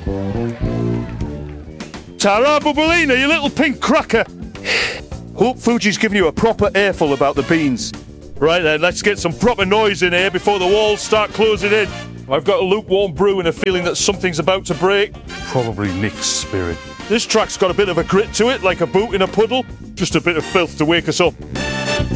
Ta-ra, Bubblina, you little pink cracker! Hope Fuji's giving you a proper earful about the beans. Right then, let's get some proper noise in here before the walls start closing in. I've got a lukewarm brew and a feeling that something's about to break. Probably Nick's spirit. This track's got a bit of a grit to it, like a boot in a puddle. Just a bit of filth to wake us up.